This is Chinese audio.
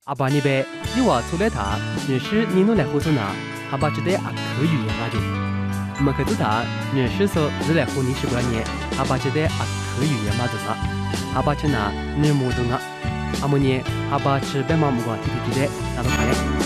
阿爸那边有我出来他，认识你弄来合作呢，阿爸知道阿可语言那就，我们可都他认识说日来和你是关年，阿爸知道阿可语言嘛的他，阿爸吃那你木东啊，阿么呢阿爸吃白毛木瓜提提提的，那都看嘞。